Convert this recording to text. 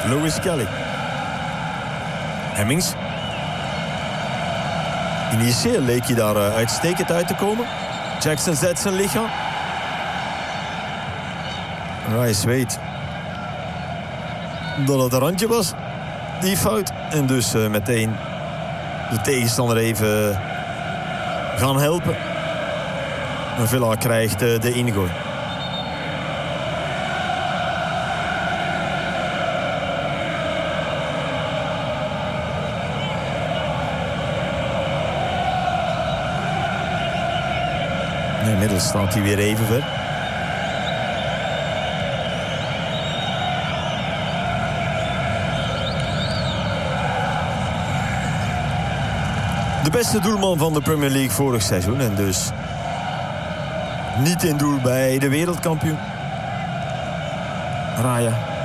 Lewis Kelly. Hemmings. Initieel leek hij daar uitstekend uit te komen. Jackson zet zijn lichaam. Rice weet dat het een randje was, die fout. En dus meteen de tegenstander even gaan helpen. En Villa krijgt de ingooi. Inmiddels staat hij weer even ver. De beste doelman van de Premier League vorig seizoen. En dus niet in doel bij de wereldkampioen. Raya.